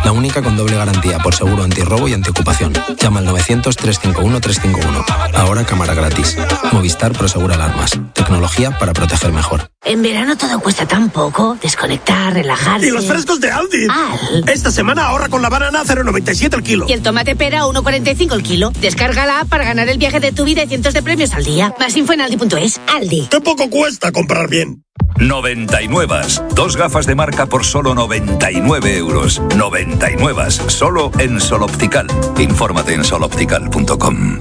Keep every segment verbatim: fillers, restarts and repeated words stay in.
La única con doble garantía por seguro antirrobo y antiocupación. Llama al novecientos, trescientos cincuenta y uno, trescientos cincuenta y uno. Ahora cámara gratis. Movistar Prosegura Alarmas. Tecnología para proteger mejor. En verano todo cuesta tan poco. Desconectar, relajarse. ¡Y los frescos de Aldi! Al. Esta semana ahorra con la banana a cero coma noventa y siete el kilo. Y el tomate pera a uno coma cuarenta y cinco el kilo. Descarga la app para ganar el viaje de tu vida y cientos de premios al día. Más info en aldi punto es. Aldi. ¡Qué poco cuesta comprar bien! noventa y nueve. Dos gafas de marca por solo noventa y nueve euros. noventa y nueve. Solo en Sol Optical. Infórmate en sol optical punto com.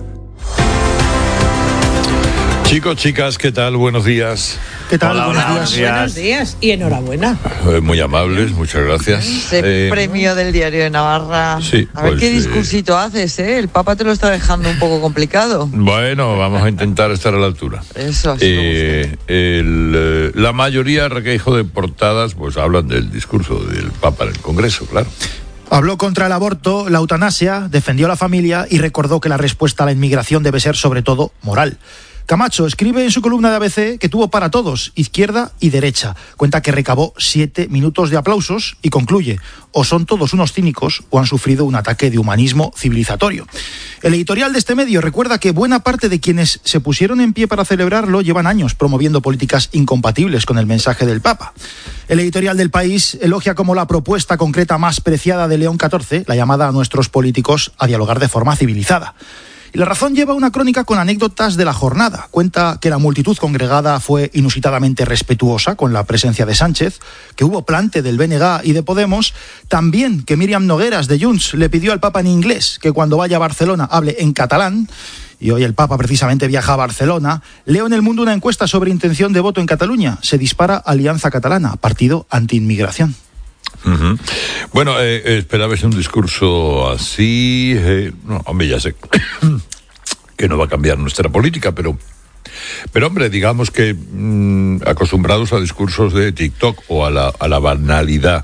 Chicos, chicas, ¿qué tal? Buenos días. ¿Qué tal? Hola, Buenos, hola, días. buenos días. Buenos días y enhorabuena. Eh, muy amables, muchas gracias. Ese Eh, premio del Diario de Navarra. sí, a ver pues, qué discursito eh, haces, ¿eh? El Papa te lo está dejando un poco complicado. Bueno, vamos a intentar estar a la altura. Eso, así Eh, el, eh, la mayoría, requejo de portadas, pues hablan del discurso del Papa en el Congreso, claro. Habló contra el aborto, la eutanasia, defendió a la familia y recordó que la respuesta a la inmigración debe ser sobre todo moral. Camacho escribe en su columna de A B C que tuvo para todos, izquierda y derecha. Cuenta que recabó siete minutos de aplausos y concluye: o son todos unos cínicos o han sufrido un ataque de humanismo civilizatorio. El editorial de este medio recuerda que buena parte de quienes se pusieron en pie para celebrarlo llevan años promoviendo políticas incompatibles con el mensaje del Papa. El editorial del País elogia como la propuesta concreta más preciada de León catorce, la llamada a nuestros políticos a dialogar de forma civilizada. Y La Razón lleva una crónica con anécdotas de la jornada. Cuenta que la multitud congregada fue inusitadamente respetuosa con la presencia de Sánchez, que hubo plante del B N G y de Podemos, también que Míriam Nogueras de Junts le pidió al Papa en inglés que cuando vaya a Barcelona hable en catalán. Y hoy el Papa precisamente viaja a Barcelona. Leo en El Mundo una encuesta sobre intención de voto en Cataluña. Se dispara Alianza Catalana, partido anti-inmigración. Uh-huh. Bueno, eh, eh, esperabais un discurso así. Eh, no, hombre, ya sé que no va a cambiar nuestra política, pero, pero hombre, digamos que mmm, acostumbrados a discursos de TikTok o a la, a la banalidad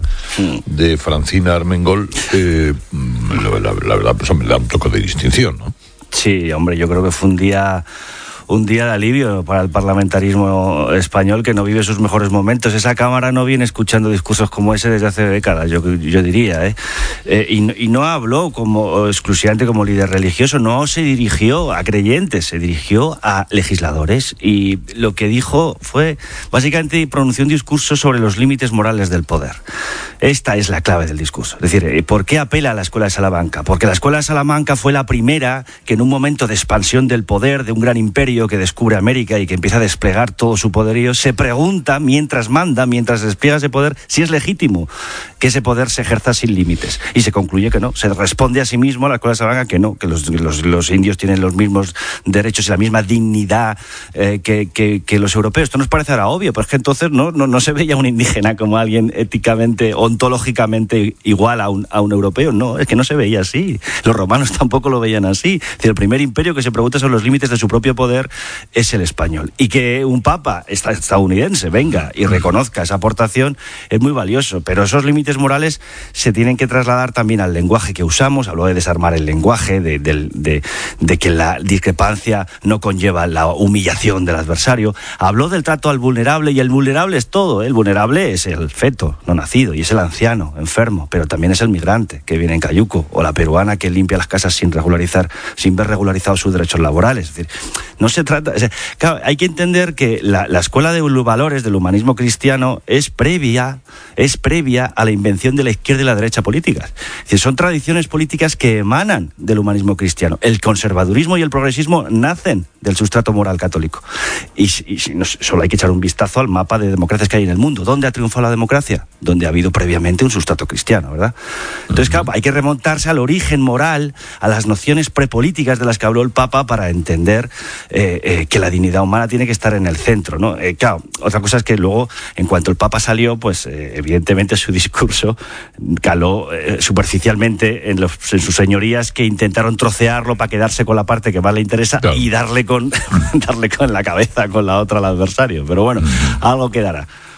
de Francina Armengol, eh, la, la, la verdad, pues hombre, da un toque de distinción, ¿no? Sí, hombre, yo creo que fue un día... un día de alivio para el parlamentarismo español que no vive sus mejores momentos. Esa Cámara no viene escuchando discursos como ese desde hace décadas, yo, yo diría, ¿eh? Eh, y, y no habló como exclusivamente como líder religioso, no se dirigió a creyentes, se dirigió a legisladores, y lo que dijo fue, básicamente, pronunció un discurso sobre los límites morales del poder. Esta es la clave del discurso. Es decir, ¿por qué apela a la Escuela de Salamanca? Porque la Escuela de Salamanca fue la primera que en un momento de expansión del poder, de un gran imperio que descubre América y que empieza a desplegar todo su poderío, se pregunta, mientras manda, mientras despliega ese poder, si es legítimo que ese poder se ejerza sin límites. Y se concluye que no. Se responde a sí mismo a la Escuela de Salamanca que no, que los, los, los indios tienen los mismos derechos y la misma dignidad eh, que, que, que los europeos. Esto nos parece ahora obvio, pero es que entonces no, no, no se veía un indígena como alguien éticamente, ontológicamente igual a un, a un europeo. No, es que no se veía así. Los romanos tampoco lo veían así. Es decir, el primer imperio que se pregunta sobre los límites de su propio poder es el español. Y que un papa estadounidense venga y reconozca esa aportación es muy valioso, pero esos límites morales se tienen que trasladar también al lenguaje que usamos. Habló de desarmar el lenguaje, de, de, de, de que la discrepancia no conlleva la humillación del adversario. Habló del trato al vulnerable, y el vulnerable es todo, ¿eh? El vulnerable es el feto no nacido y es el anciano enfermo, pero también es el migrante que viene en cayuco, o la peruana que limpia las casas sin regularizar, sin ver regularizados sus derechos laborales. Es decir, no se trata... O sea, claro, hay que entender que la, la escuela de valores del humanismo cristiano es previa, es previa a la invención de la izquierda y la derecha políticas. Es decir, son tradiciones políticas que emanan del humanismo cristiano. El conservadurismo y el progresismo nacen del sustrato moral católico. Y, y no, solo hay que echar un vistazo al mapa de democracias que hay en el mundo. ¿Dónde ha triunfado la democracia? Donde ha habido previamente un sustrato cristiano, ¿verdad? Entonces, claro, hay que remontarse al origen moral, a las nociones prepolíticas de las que habló el Papa para entender eh, eh, que la dignidad humana tiene que estar en el centro, ¿no? Eh, claro, otra cosa es que luego, en cuanto el Papa salió, pues eh, evidentemente su discurso caló eh, superficialmente en, los, en sus señorías, que intentaron trocearlo para quedarse con la parte que más le interesa, claro, y darle con darle con la cabeza con la otra al adversario. Pero bueno, algo quedará.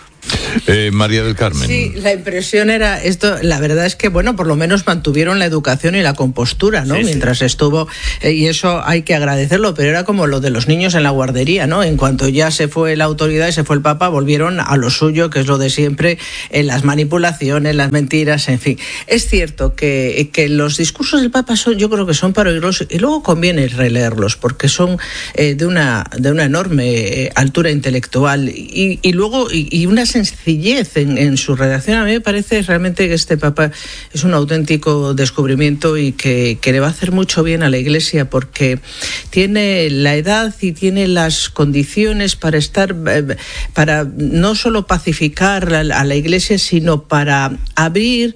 Eh, María del Carmen. Sí, la impresión era esto, la verdad es que, bueno, por lo menos mantuvieron la educación y la compostura, ¿no? Sí, Mientras sí. estuvo, eh, y eso hay que agradecerlo, pero era como lo de los niños en la guardería, ¿no? En cuanto ya se fue la autoridad y se fue el Papa, volvieron a lo suyo, que es lo de siempre, en las manipulaciones, las mentiras, en fin. Es cierto que, que los discursos del Papa son, yo creo que son para oírlos, y luego conviene releerlos, porque son eh, de una de una enorme eh, altura intelectual, y, y luego, y, y una sencillez en, en su redacción. A mí me parece realmente que este Papa es un auténtico descubrimiento y que, que le va a hacer mucho bien a la Iglesia, porque tiene la edad y tiene las condiciones para estar, eh, para no solo pacificar a, a la Iglesia, sino para abrir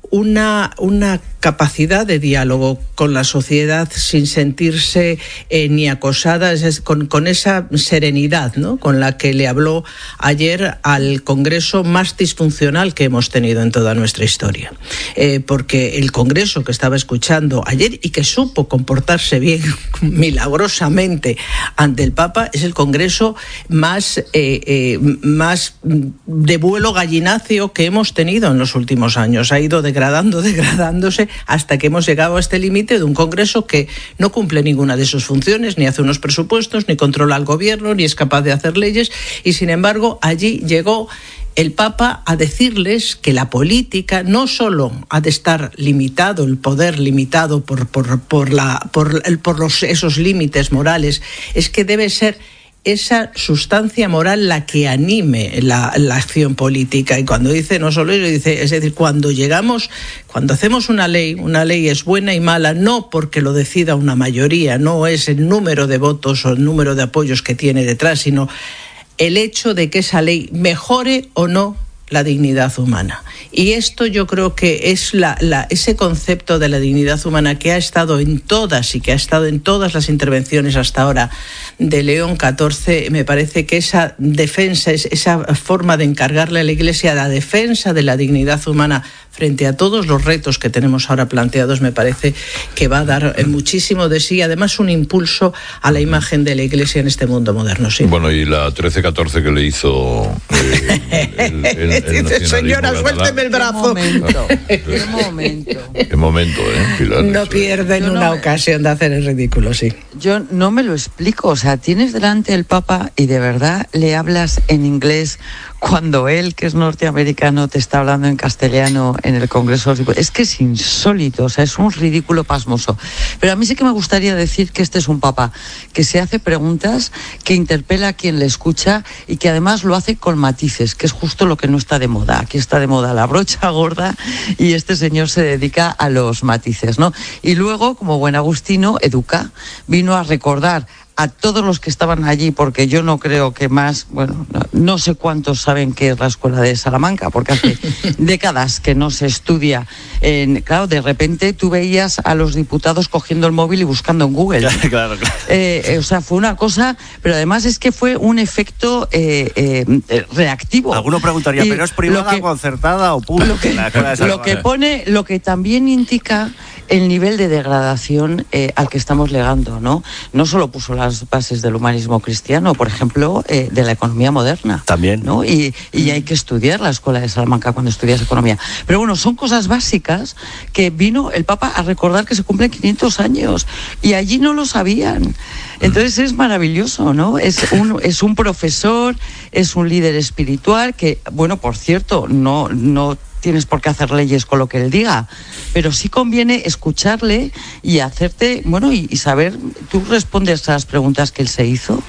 una, una capacidad de diálogo con la sociedad sin sentirse eh, ni acosada, es, con, con esa serenidad, ¿no?, con la que le habló ayer al Congreso más disfuncional que hemos tenido en toda nuestra historia. Eh, porque el Congreso que estaba escuchando ayer y que supo comportarse bien, milagrosamente, ante el Papa, es el Congreso más, eh, eh, más de vuelo gallináceo que hemos tenido en los últimos años. Ha ido degradando, degradándose, hasta que hemos llegado a este límite de un Congreso que no cumple ninguna de sus funciones, ni hace unos presupuestos, ni controla al gobierno, ni es capaz de hacer leyes, y sin embargo allí llegó el Papa a decirles que la política no solo ha de estar limitado, el poder limitado por, por, por, la, por, el, por los, esos límites morales, es que debe ser esa sustancia moral la que anime la, la acción política. Y cuando dice no solo eso, dice, es decir, cuando llegamos, cuando hacemos una ley, una ley es buena y mala no porque lo decida una mayoría, no es el número de votos o el número de apoyos que tiene detrás, sino el hecho de que esa ley mejore o no la dignidad humana. Y esto yo creo que es la, la, ese concepto de la dignidad humana que ha estado en todas y que ha estado en todas las intervenciones hasta ahora de León catorce. Me parece que esa defensa, esa forma de encargarle a la Iglesia la defensa de la dignidad humana frente a todos los retos que tenemos ahora planteados, me parece que va a dar muchísimo de sí, además un impulso a la imagen de la Iglesia en este mundo moderno. Sí. Bueno, y la trece catorce que le hizo eh, el, el, el, el señora, suélteme el brazo. Qué momento, qué momento. Qué momento, ¿eh, Pilar? No pierden Yo una no me... ocasión de hacer el ridículo, sí. Yo no me lo explico, o sea, tienes delante el Papa y de verdad le hablas en inglés cuando él, que es norteamericano, te está hablando en castellano en el Congreso. Es que es insólito, o sea, es un ridículo pasmoso. Pero a mí sí que me gustaría decir que este es un Papa que se hace preguntas, que interpela a quien le escucha y que además lo hace con matices, que es justo lo que no está de moda. Aquí está de moda la brocha gorda y este señor se dedica a los matices, ¿no? Y luego, como buen agustino, educa, vino a recordar a todos los que estaban allí, porque yo no creo que más, bueno, no, no sé cuántos saben qué es la escuela de Salamanca, porque hace décadas que no se estudia. En, claro, de repente tú veías a los diputados cogiendo el móvil y buscando en Google. Claro, claro. Eh, eh, o sea, fue una cosa, pero además es que fue un efecto eh, eh, reactivo. Alguno preguntaría, Y ¿pero es privada, que, concertada o pública? Lo que, la escuela de lo que pone, lo que también indica el nivel de degradación eh, al que estamos llegando, ¿no? No solo puso las bases del humanismo cristiano, por ejemplo, eh, de la economía moderna. También. ¿No? Y, y hay que estudiar la escuela de Salamanca cuando estudias economía. Pero bueno, son cosas básicas que vino el Papa a recordar que se cumplen quinientos años y allí no lo sabían. Entonces es maravilloso, ¿no? Es un, es un profesor, es un líder espiritual que, bueno, por cierto, no, no tienes por qué hacer leyes con lo que él diga, pero sí conviene escucharle y hacerte, bueno, y, y saber, tú respondes a las preguntas que él se hizo.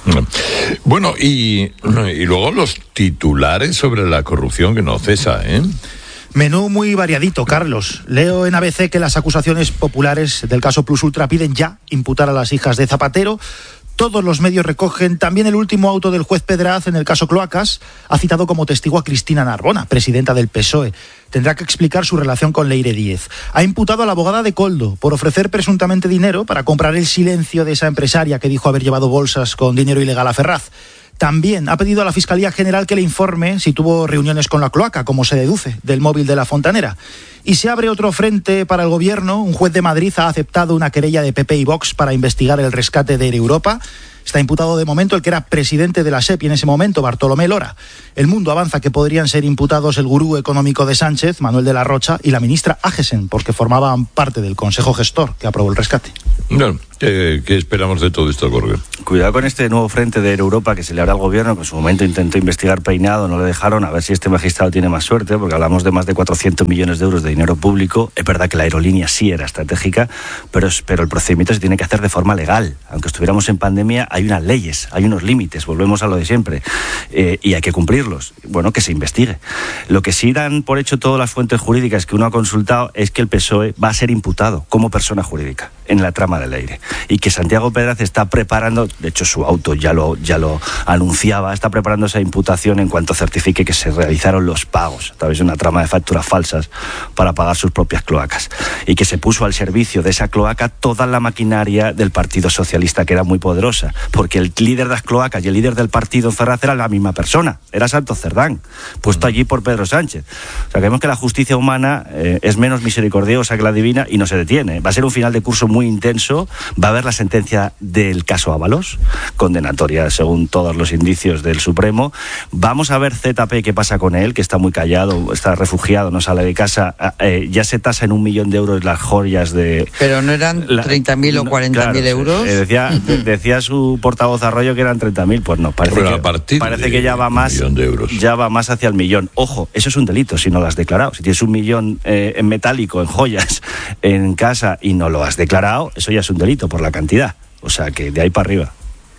Bueno, y, y luego los titulares sobre la corrupción que no cesa, ¿eh? Menú muy variadito, Carlos. Leo en A B C que las acusaciones populares del caso Plus Ultra piden ya imputar a las hijas de Zapatero. Todos los medios recogen también el último auto del juez Pedraz en el caso Cloacas. Ha citado como testigo a Cristina Narbona, presidenta del P S O E. Tendrá que explicar su relación con Leire Díez. Ha imputado a la abogada de Koldo por ofrecer presuntamente dinero para comprar el silencio de esa empresaria que dijo haber llevado bolsas con dinero ilegal a Ferraz. También ha pedido a la Fiscalía General que le informe si tuvo reuniones con la cloaca, como se deduce del móvil de la fontanera. Y se abre otro frente para el gobierno. Un juez de Madrid ha aceptado una querella de P P y Vox para investigar el rescate de Air Europa. Está imputado de momento el que era presidente de la S E P I en ese momento, Bartolomé Lora. El Mundo avanza que podrían ser imputados el gurú económico de Sánchez, Manuel de la Rocha, y la ministra Ágesen, porque formaban parte del Consejo Gestor que aprobó el rescate. Bueno, ¿qué, qué esperamos de todo esto, Jorge? Cuidado con este nuevo frente de Europa que se le habrá al gobierno, que en su momento intentó investigar Peinado, no le dejaron, a ver si este magistrado tiene más suerte, porque hablamos de más de cuatrocientos millones de euros de dinero público. Es verdad que la aerolínea sí era estratégica, pero, pero el procedimiento se tiene que hacer de forma legal. Aunque estuviéramos en pandemia, hay unas leyes, hay unos límites, volvemos a lo de siempre, eh, y hay que cumplirlos. Bueno, que se investigue. Lo que sí dan por hecho todas las fuentes jurídicas que uno ha consultado es que el P S O E va a ser imputado como persona jurídica en la trama del Leire, y que Santiago Pedraz está preparando, de hecho su auto ya lo, ya lo anunciaba, está preparando esa imputación en cuanto certifique que se realizaron los pagos a través de una trama de facturas falsas para pagar sus propias cloacas, y que se puso al servicio de esa cloaca toda la maquinaria del Partido Socialista, que era muy poderosa, porque el líder de las cloacas y el líder del partido en Ferraz era la misma persona, era Santos Cerdán, puesto allí por Pedro Sánchez. O sea, creemos que la justicia humana eh, es menos misericordiosa que la divina y no se detiene. Va a ser un final de curso muy intenso, va a haber la sentencia del caso Ábalos, condenatoria según todos los indicios del Supremo. Vamos a ver Z P qué pasa con él, que está muy callado, está refugiado, no sale de casa. Eh, ya se tasa en un millón de euros las joyas de... Pero no eran treinta mil o cuarenta mil claro, euros. Eh, decía, decía su portavoz Arroyo que eran treinta mil, pues no, parece, Pero que, parece que ya va más, ya va más hacia el millón. Ojo, eso es un delito si no lo has declarado. Si tienes un millón eh, en metálico, en joyas, en casa y no lo has declarado, eso ya es un delito por la cantidad. O sea que de ahí para arriba.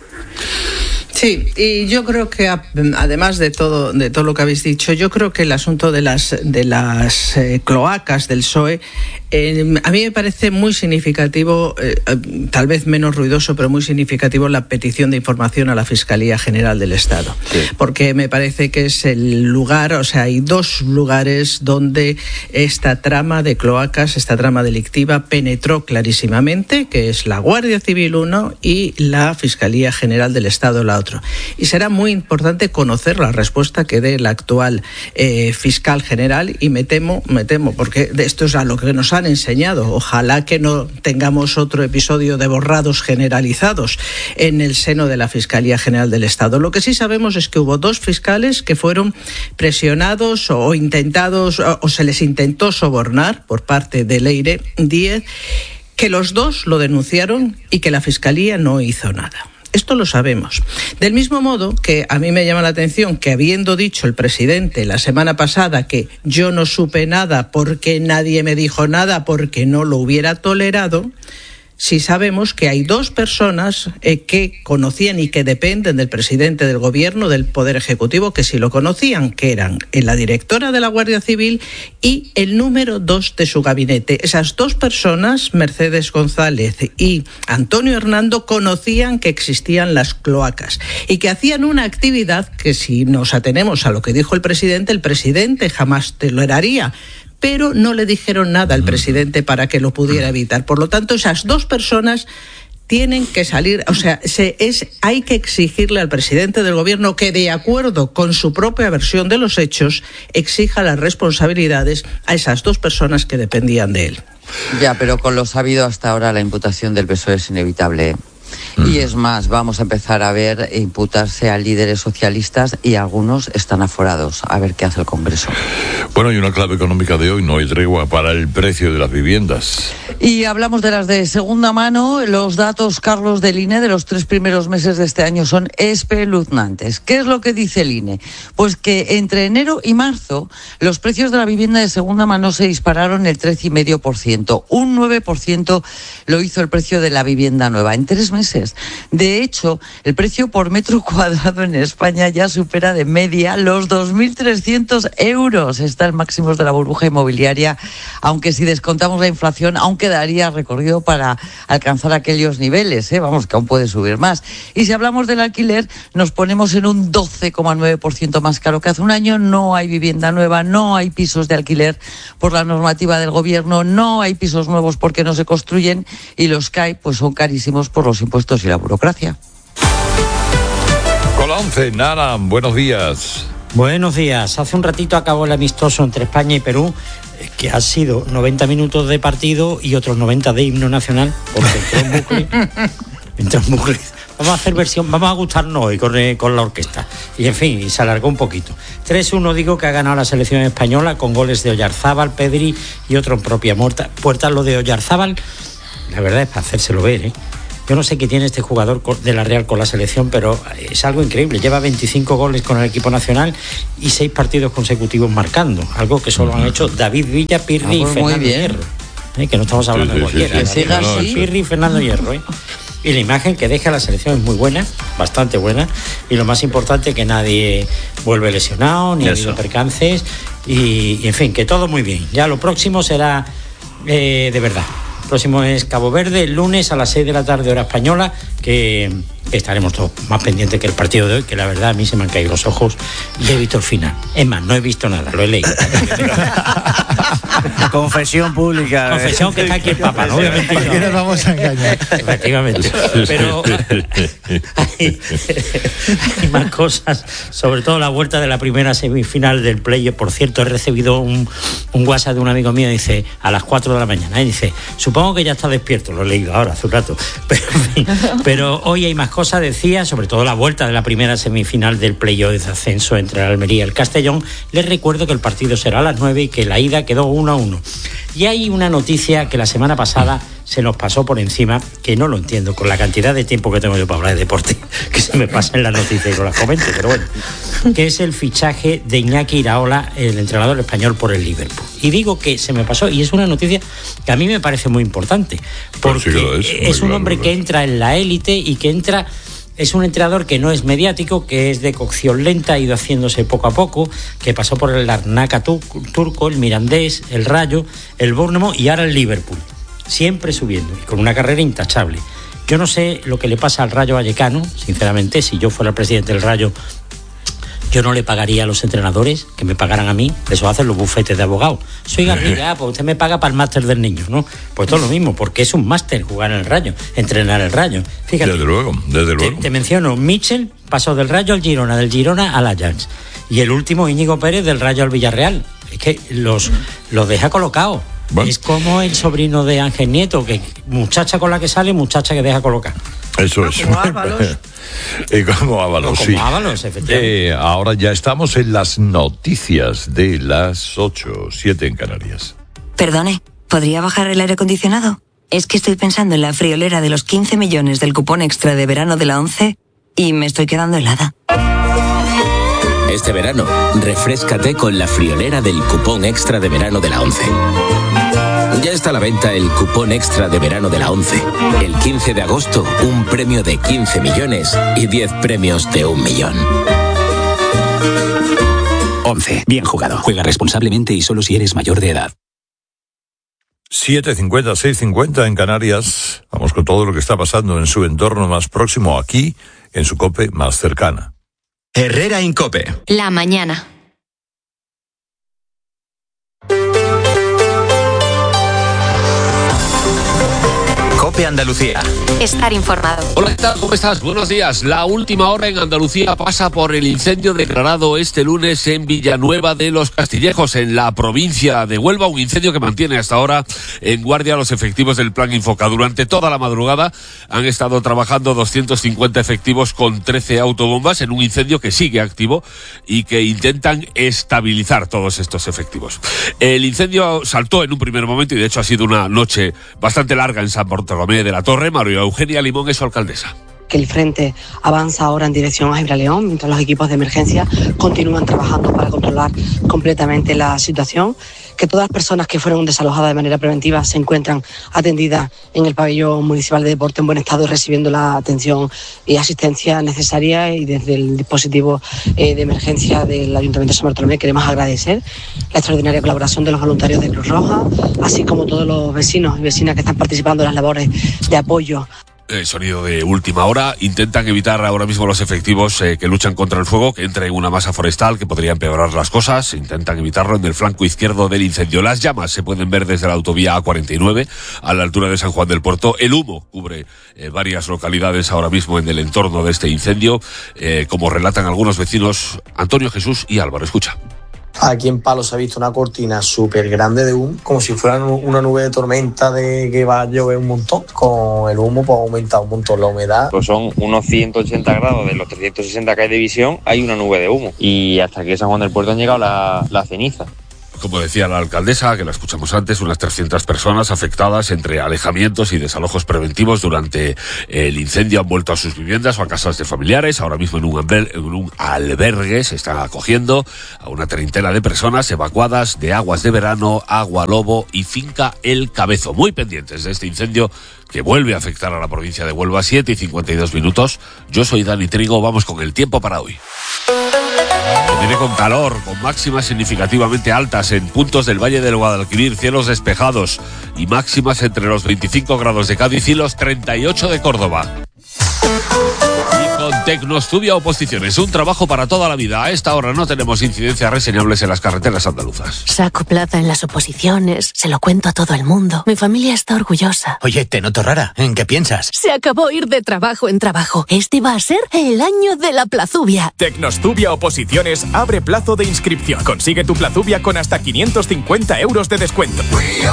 Sí, y yo creo que además de todo de todo lo que habéis dicho, yo creo que el asunto de las de las eh, cloacas del P S O E eh, a mí me parece muy significativo, eh, tal vez menos ruidoso, pero muy significativo la petición de información a la Fiscalía General del Estado, sí. Porque me parece que es el lugar, o sea, hay dos lugares donde esta trama de cloacas, esta trama delictiva penetró clarísimamente, que es la Guardia Civil uno y la Fiscalía General del Estado la otra. Y será muy importante conocer la respuesta que dé el actual eh, fiscal general, y me temo, me temo, porque de esto es a lo que nos han enseñado. Ojalá que no tengamos otro episodio de borrados generalizados en el seno de la Fiscalía General del Estado. Lo que sí sabemos es que hubo dos fiscales que fueron presionados o intentados, o, o se les intentó sobornar por parte de Leire Díez, que los dos lo denunciaron y que la Fiscalía no hizo nada. Esto lo sabemos. Del mismo modo que a mí me llama la atención que, habiendo dicho el presidente la semana pasada que yo no supe nada porque nadie me dijo nada porque no lo hubiera tolerado, sí sabemos que hay dos personas eh, que conocían y que dependen del presidente del gobierno, del Poder Ejecutivo, que sí lo conocían, que eran la directora de la Guardia Civil y el número dos de su gabinete. Esas dos personas, Mercedes González y Antonio Hernando, conocían que existían las cloacas y que hacían una actividad que, si nos atenemos a lo que dijo el presidente, el presidente jamás toleraría, pero no le dijeron nada al presidente para que lo pudiera evitar. Por lo tanto, esas dos personas tienen que salir, o sea, se, es, hay que exigirle al presidente del gobierno que, de acuerdo con su propia versión de los hechos, exija las responsabilidades a esas dos personas que dependían de él. Ya, pero con lo sabido hasta ahora, la imputación del P S O E es inevitable. Y es más, vamos a empezar a ver imputarse a líderes socialistas y algunos están aforados. A ver qué hace el Congreso. Bueno, y una clave económica de hoy: no hay tregua para el precio de las viviendas. Y hablamos de las de segunda mano. Los datos, Carlos, del I N E de los tres primeros meses de este año son espeluznantes. ¿Qué es lo que dice el I N E? Pues que entre enero y marzo los precios de la vivienda de segunda mano se dispararon el trece coma cinco por ciento. Un nueve por ciento lo hizo el precio de la vivienda nueva en tres meses. De hecho, el precio por metro cuadrado en España ya supera de media los dos mil trescientos euros. Está en máximos de la burbuja inmobiliaria, aunque si descontamos la inflación, aún quedaría recorrido para alcanzar aquellos niveles, ¿eh? Vamos, que aún puede subir más. Y si hablamos del alquiler, nos ponemos en un doce coma nueve por ciento más caro que hace un año. No hay vivienda nueva, no hay pisos de alquiler por la normativa del gobierno, no hay pisos nuevos porque no se construyen, y los que hay pues son carísimos por los impuestos y la burocracia. Con la once, Nara, buenos días. Buenos días. Hace un ratito acabó el amistoso entre España y Perú, que ha sido noventa minutos de partido y otros noventa de himno nacional, porque entró un bucle, entró un bucle vamos a hacer versión, vamos a gustarnos hoy con, eh, con la orquesta. Y en fin, y se alargó un poquito. tres uno digo que ha ganado la selección española con goles de Oyarzábal, Pedri y otro en propia muerta. Puerta. Lo de Oyarzábal, la verdad es para hacérselo ver, ¿eh? Yo no sé qué tiene este jugador de la Real con la selección, pero es algo increíble. Lleva veinticinco goles con el equipo nacional y seis partidos consecutivos marcando. Algo que solo han hecho David Villa, Pirri ah, pues y Fernando Hierro. ¿Eh? Que no estamos hablando sí, sí, de cualquiera. Sí, sí, sí. No, no, Pirri y Fernando Hierro, ¿eh? Y la imagen que deja la selección es muy buena, bastante buena, y lo más importante que nadie vuelve lesionado, ni ha habido percances, y, y en fin, que todo muy bien. Ya lo próximo será eh, de verdad. El próximo es Cabo Verde, el lunes a las seis de la tarde, hora española, que estaremos todos más pendientes que el partido de hoy, que la verdad a mí se me han caído los ojos y he visto el final. Es más, no he visto nada, lo he leído. Confesión pública. Confesión que está aquí el Papa, ¿no? Obviamente. ¿Por qué nos vamos a engañar? Efectivamente. Pero hay, hay más cosas, sobre todo la vuelta de la primera semifinal del play. Por cierto, he recibido un, un WhatsApp de un amigo mío, dice, a las cuatro de la mañana, y dice, supongo que ya está despierto, lo he leído ahora hace un rato, pero, en fin, pero hoy hay más cosas, decía, sobre todo la vuelta de la primera semifinal del playoff de ascenso entre el Almería y el Castellón. Les recuerdo que el partido será a las nueve y que la ida quedó uno a uno. Y hay una noticia que la semana pasada se nos pasó por encima, que no lo entiendo, con la cantidad de tiempo que tengo yo para hablar de deporte, que se me pasa en las noticias y no las comento, pero bueno, que es el fichaje de Iñaki Iraola, el entrenador español, por el Liverpool. Y digo que se me pasó, y es una noticia que a mí me parece muy importante, porque sí es, es un hombre que entra en la élite y que entra... Es un entrenador que no es mediático, que es de cocción lenta, ha ido haciéndose poco a poco, que pasó por el Larnaca turco, el Mirandés, el Rayo, el Bournemouth y ahora el Liverpool. Siempre subiendo y con una carrera intachable. Yo no sé lo que le pasa al Rayo Vallecano, sinceramente. Si yo fuera el presidente del Rayo, yo no le pagaría a los entrenadores que me pagaran a mí. Eso hacen los bufetes de abogados. Soy Garriga, pues usted me paga para el máster del niño, ¿no? Pues todo lo mismo, porque es un máster jugar en el Rayo, entrenar el Rayo. Fíjate, desde luego, desde luego. Te, te menciono, Mitchell pasó del Rayo al Girona, del Girona al Ajax. Y el último, Íñigo Pérez, del Rayo al Villarreal. Es que los, los deja colocados. Bueno. Es como el sobrino de Ángel Nieto, que muchacha con la que sale, muchacha que deja colocar. Eso es. Como Ábalos. eh, como Ábalos, no, como sí. Ábalos, efectivamente. Eh, ahora ya estamos en las noticias de las ocho, siete en Canarias. Perdone, ¿podría bajar el aire acondicionado? Es que estoy pensando en la friolera de los quince millones del cupón extra de verano de la ONCE y me estoy quedando helada. Este verano, refréscate con la friolera del cupón extra de verano de la ONCE. Ya está a la venta el cupón extra de verano de la ONCE. El quince de agosto, un premio de quince millones y diez premios de un millón. ONCE. Bien jugado. Juega responsablemente y solo si eres mayor de edad. siete cincuenta, seis cincuenta en Canarias. Vamos con todo lo que está pasando en su entorno más próximo, aquí, en su COPE más cercana. Herrera Incope. La mañana. COPE Andalucía. Estar informado. Hola, ¿qué tal? ¿Cómo estás? Buenos días. La última hora en Andalucía pasa por el incendio declarado este lunes en Villanueva de los Castillejos, en la provincia de Huelva. Un incendio que mantiene hasta ahora en guardia a los efectivos del Plan Infoca. Durante toda la madrugada han estado trabajando doscientos cincuenta efectivos con trece autobombas en un incendio que sigue activo y que intentan estabilizar todos estos efectivos. El incendio saltó en un primer momento y de hecho ha sido una noche bastante larga en San Bartolomé de la Torre. María Eugenia Limón es su alcaldesa. Que el frente avanza ahora en dirección a Gibraleón, mientras los equipos de emergencia continúan trabajando para controlar completamente la situación. Que todas las personas que fueron desalojadas de manera preventiva se encuentran atendidas en el pabellón municipal de deporte en buen estado, recibiendo la atención y asistencia necesaria. Y desde el dispositivo eh, de emergencia del Ayuntamiento de San Bartolomé queremos agradecer la extraordinaria colaboración de los voluntarios de Cruz Roja, así como todos los vecinos y vecinas que están participando en las labores de apoyo. El sonido de última hora. Intentan evitar ahora mismo los efectivos eh, que luchan contra el fuego, que entra en una masa forestal que podría empeorar las cosas. Intentan evitarlo en el flanco izquierdo del incendio. Las llamas se pueden ver desde la autovía A cuarenta y nueve a la altura de San Juan del Puerto. El humo cubre eh, varias localidades ahora mismo en el entorno de este incendio, eh, como relatan algunos vecinos Antonio, Jesús y Álvaro. Escucha. Aquí en Palos se ha visto una cortina súper grande de humo, como si fuera una nube de tormenta de que va a llover un montón. Con el humo pues ha aumentado un montón la humedad. Pues son unos ciento ochenta grados de los trescientos sesenta que hay de visión, hay una nube de humo. Y hasta aquí San Juan del Puerto han llegado la, la ceniza. Como decía la alcaldesa, que la escuchamos antes, unas trescientas personas afectadas entre alejamientos y desalojos preventivos durante el incendio han vuelto a sus viviendas o a casas de familiares. Ahora mismo en un, alber- en un albergue se están acogiendo a una treintena de personas evacuadas de Aguas de Verano, Agua Lobo y Finca El Cabezo. Muy pendientes de este incendio que vuelve a afectar a la provincia de Huelva. Siete y cincuenta y dos minutos. Yo soy Dani Trigo, vamos con el tiempo para hoy. Viene con calor, con máximas significativamente altas en puntos del Valle del Guadalquivir, cielos despejados y máximas entre los veinticinco grados de Cádiz y los treinta y ocho de Córdoba. Y con Tecnostudia Oposiciones, un trabajo para toda la vida. A esta hora no tenemos incidencias reseñables en las carreteras andaluzas. Saco plaza en las oposiciones, se lo cuento a todo el mundo. Mi familia está orgullosa. Oye, te noto rara. ¿En qué piensas? Se acabó ir de trabajo en trabajo. Este va a ser el año de la plazubia. Tecnostudia Oposiciones abre plazo de inscripción. Consigue tu plazubia con hasta quinientos cincuenta euros de descuento.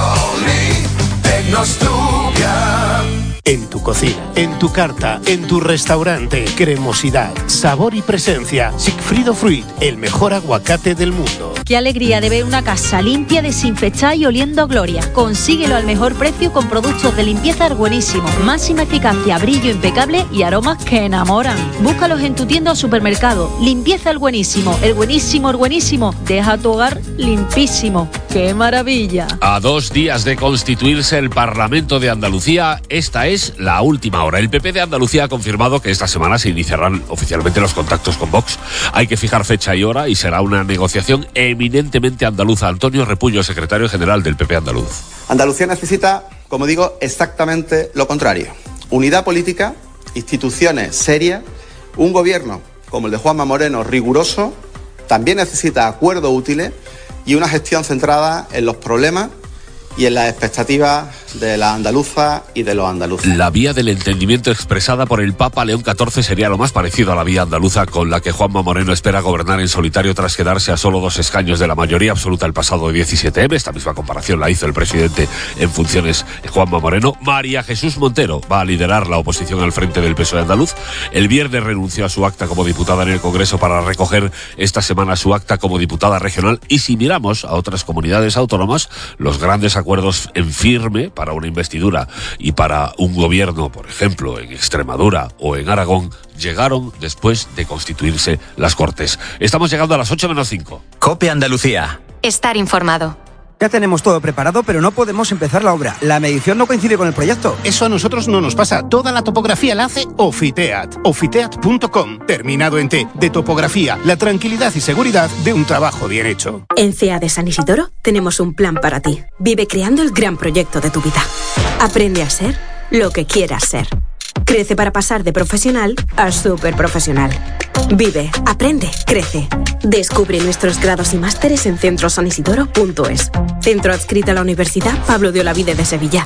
Tecnostudia. En tu cocina, en tu carta, en tu restaurante, cremosidad, sabor y presencia. Sigfrido Fruit, el mejor aguacate del mundo. Qué alegría de ver una casa limpia, desinfectada y oliendo a gloria. Consíguelo al mejor precio con productos de limpieza buenísimo, máxima eficacia, brillo impecable y aromas que enamoran. Búscalos en tu tienda o supermercado. Limpieza el buenísimo, el buenísimo, el buenísimo. Deja tu hogar limpísimo. ¡Qué maravilla! A dos días de constituirse el Parlamento de Andalucía, esta es la última hora. El P P de Andalucía ha confirmado que esta semana se iniciarán oficialmente los contactos con Vox. Hay que fijar fecha y hora y será una negociación eminentemente andaluza. Antonio Repullo, secretario general del P P andaluz. Andalucía necesita, como digo, exactamente lo contrario. Unidad política, instituciones serias, un gobierno como el de Juanma Moreno riguroso, también necesita acuerdos útiles y una gestión centrada en los problemas y en las expectativas de la andaluza y de los andaluces. La vía del entendimiento expresada por el Papa León catorce sería lo más parecido a la vía andaluza con la que Juanma Moreno espera gobernar en solitario tras quedarse a solo dos escaños de la mayoría absoluta el pasado diecisiete eme. Esta misma comparación la hizo el presidente en funciones Juanma Moreno. María Jesús Montero va a liderar la oposición al frente del P S O E andaluz. El viernes renunció a su acta como diputada en el Congreso para recoger esta semana su acta como diputada regional. Y si miramos a otras comunidades autónomas, los grandes acuerdos en firme para una investidura y para un gobierno, por ejemplo, en Extremadura o en Aragón, llegaron después de constituirse las Cortes. Estamos llegando a las ocho menos cinco. COPE Andalucía. Estar informado. Ya tenemos todo preparado, pero no podemos empezar la obra. La medición no coincide con el proyecto. Eso a nosotros no nos pasa. Toda la topografía la hace Ofiteat. Ofiteat punto com. Terminado en T. De topografía. La tranquilidad y seguridad de un trabajo bien hecho. En C E A de San Isidoro tenemos un plan para ti. Vive creando el gran proyecto de tu vida. Aprende a ser lo que quieras ser. Crece para pasar de profesional a súper profesional. Vive, aprende, crece. Descubre nuestros grados y másteres en centro san isidoro punto es. Centro adscrito a la Universidad Pablo de Olavide de Sevilla.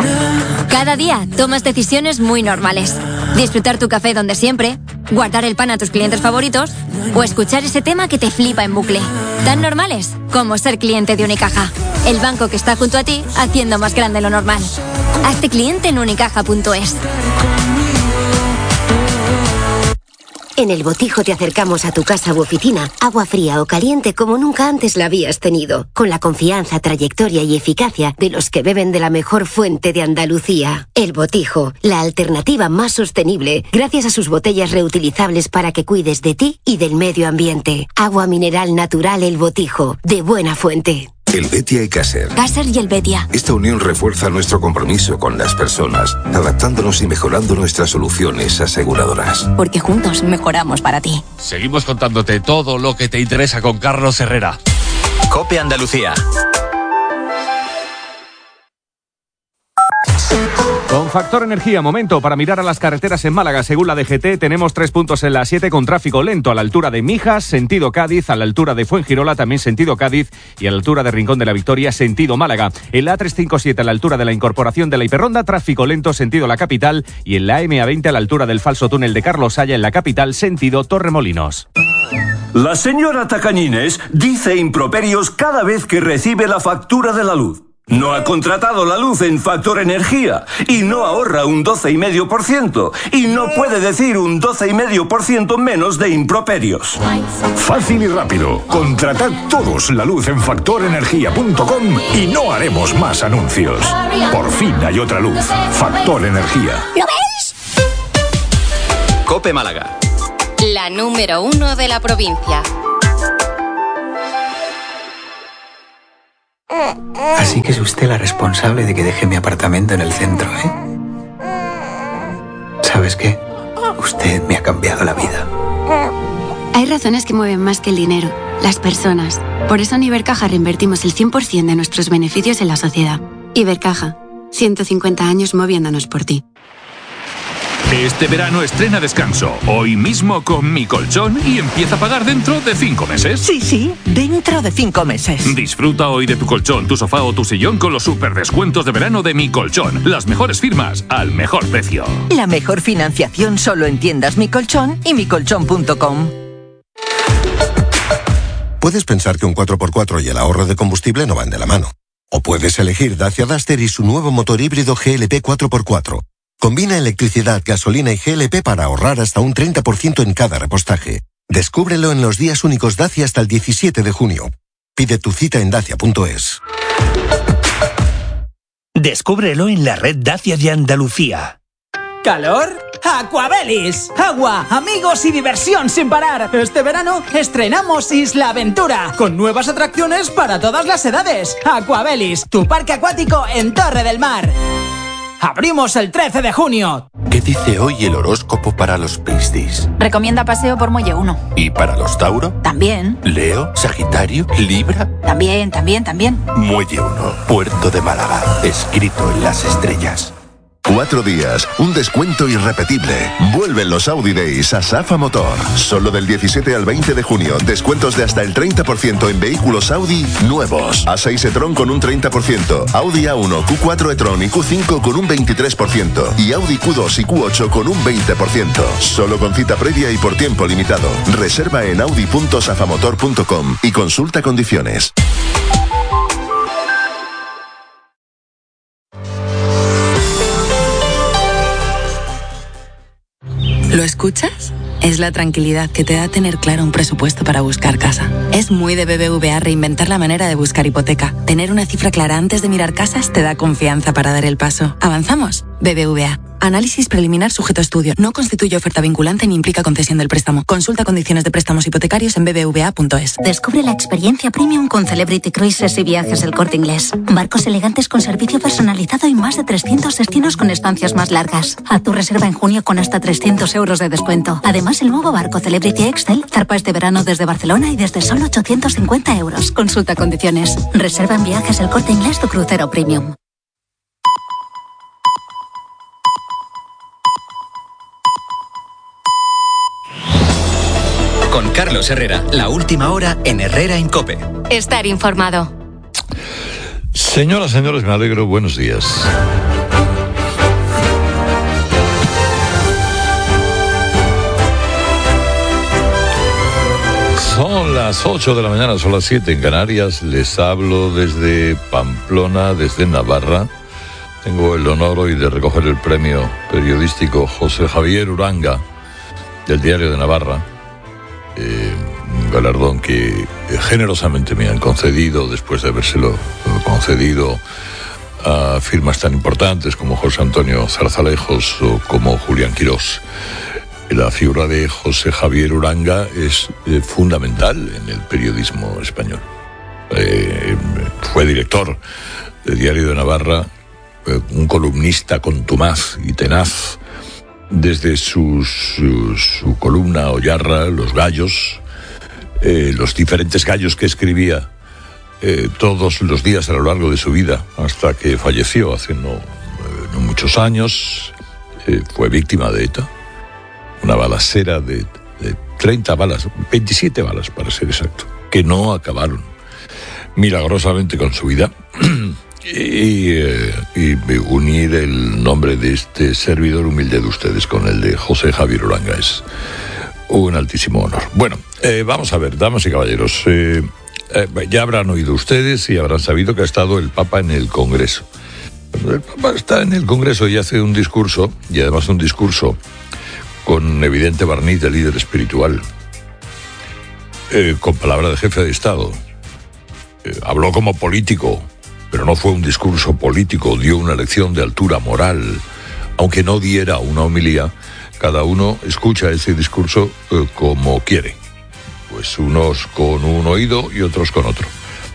Cada día tomas decisiones muy normales. Disfrutar tu café donde siempre, guardar el pan a tus clientes favoritos o escuchar ese tema que te flipa en bucle. Tan normales como ser cliente de Unicaja, el banco que está junto a ti haciendo más grande lo normal. Hazte cliente en unicaja punto es. En El Botijo te acercamos a tu casa u oficina, agua fría o caliente como nunca antes la habías tenido, con la confianza, trayectoria y eficacia de los que beben de la mejor fuente de Andalucía. El Botijo, la alternativa más sostenible, gracias a sus botellas reutilizables para que cuides de ti y del medio ambiente. Agua mineral natural El Botijo, de buena fuente. El Betia y Caser. Caser y el Betia. Esta unión refuerza nuestro compromiso con las personas, adaptándonos y mejorando nuestras soluciones aseguradoras. Porque juntos mejoramos para ti. Seguimos contándote todo lo que te interesa con Carlos Herrera. COPE Andalucía. Con Factor Energía, momento para mirar a las carreteras en Málaga. Según la D G T, tenemos tres puntos en la siete con tráfico lento a la altura de Mijas, sentido Cádiz, a la altura de Fuengirola, también sentido Cádiz, y a la altura de Rincón de la Victoria, sentido Málaga. En la A trescientos cincuenta y siete, a la altura de la incorporación de la Hiperronda, tráfico lento, sentido la capital, y en la M A veinte, a la altura del falso túnel de Carlos Saya, en la capital, sentido Torremolinos. La señora Tacañines dice improperios cada vez que recibe la factura de la luz. No ha contratado la luz en Factor Energía y no ahorra un doce coma cinco por ciento y no puede decir un doce coma cinco por ciento menos de improperios. Fácil y rápido. Contratad todos la luz en factor energía punto com y no haremos más anuncios. Por fin hay otra luz. Factor Energía. ¿Lo veis? COPE Málaga. La número uno de la provincia. Así que es usted la responsable de que deje mi apartamento en el centro, ¿eh? ¿Sabes qué? Usted me ha cambiado la vida. Hay razones que mueven más que el dinero, las personas. Por eso en Ibercaja reinvertimos el cien por ciento de nuestros beneficios en la sociedad. Ibercaja, ciento cincuenta años moviéndonos por ti. Este verano estrena Descanso, hoy mismo con Mi Colchón, y empieza a pagar dentro de cinco meses. Sí, sí, dentro de cinco meses. Disfruta hoy de tu colchón, tu sofá o tu sillón con los super descuentos de verano de Mi Colchón. Las mejores firmas al mejor precio. La mejor financiación solo en tiendas Mi Colchón y mi colchón punto com. Puedes pensar que un cuatro por cuatro y el ahorro de combustible no van de la mano. O puedes elegir Dacia Duster y su nuevo motor híbrido G L P cuatro por cuatro. Combina electricidad, gasolina y G L P para ahorrar hasta un treinta por ciento en cada repostaje. Descúbrelo en los días únicos Dacia hasta el diecisiete de junio. Pide tu cita en dacia punto es. Descúbrelo en la red Dacia de Andalucía. ¿Calor? ¡Aquabelis! Agua, amigos y diversión sin parar. Este verano estrenamos Isla Aventura, con nuevas atracciones para todas las edades. Aquabelis, tu parque acuático en Torre del Mar. ¡Abrimos el trece de junio! ¿Qué dice hoy el horóscopo para los Piscis? Recomienda paseo por Muelle uno. ¿Y para los Tauro? También. ¿Leo, Sagitario, Libra? También, también, también. Muelle uno, Puerto de Málaga, escrito en las estrellas. Cuatro días, un descuento irrepetible. Vuelven los Audi Days a Safa Motor. Solo del diecisiete al veinte de junio, descuentos de hasta el treinta por ciento en vehículos Audi nuevos. A seis e-tron con un treinta por ciento, Audi A uno, Q cuatro e-tron y Q cinco con un veintitrés por ciento y Audi Q dos y Q ocho con un veinte por ciento. Solo con cita previa y por tiempo limitado. Reserva en audi punto safamotor punto com y consulta condiciones. ¿Lo escuchas? Es la tranquilidad que te da tener claro un presupuesto para buscar casa. Es muy de B B V A reinventar la manera de buscar hipoteca. Tener una cifra clara antes de mirar casas te da confianza para dar el paso. ¿Avanzamos? B B V A. Análisis preliminar sujeto a estudio. No constituye oferta vinculante ni implica concesión del préstamo. Consulta condiciones de préstamos hipotecarios en b b v a punto es. Descubre la experiencia premium con Celebrity Cruises y Viajes del Corte Inglés. Barcos elegantes con servicio personalizado y más de trescientos destinos con estancias más largas. Haz tu reserva en junio con hasta trescientos euros de descuento. Además, el nuevo barco Celebrity Excel zarpa este verano desde Barcelona y desde solo ochocientos cincuenta euros. Consulta condiciones. Reserva en Viajes del Corte Inglés tu crucero premium. Con Carlos Herrera, la última hora en Herrera en COPE. Estar informado. Señoras, señores, me alegro. Buenos días. Son las ocho de la mañana, son las siete en Canarias. Les hablo desde Pamplona, desde Navarra. Tengo el honor hoy de recoger el premio periodístico José Javier Uranga del Diario de Navarra. Eh, un galardón que eh, generosamente me han concedido después de habérselo eh, concedido a firmas tan importantes como José Antonio Zarzalejos o como Julián Quirós. La figura de José Javier Uranga es eh, fundamental en el periodismo español. Eh, fue director del Diario de Navarra, eh, un columnista contumaz y tenaz. Desde su, su, su columna Oyarra, Los Gallos, eh, los diferentes gallos que escribía eh, todos los días a lo largo de su vida, hasta que falleció hace no, no muchos años, eh, fue víctima de ETA. Una balacera de, de treinta balas, veintisiete balas para ser exacto, que no acabaron milagrosamente con su vida. y, eh, y unir el nombre de este servidor humilde de ustedes con el de José Javier Uranga es un altísimo honor. Bueno, eh, vamos a ver, damas y caballeros, eh, eh, ya habrán oído ustedes y habrán sabido que ha estado el Papa en el Congreso. El Papa está en el Congreso y hace un discurso, y además un discurso con evidente barniz de líder espiritual, eh, con palabra de jefe de Estado. Eh, habló como político, pero no fue un discurso político, dio una lección de altura moral, aunque no diera una homilía. Cada uno escucha ese discurso eh, como quiere, pues unos con un oído y otros con otro.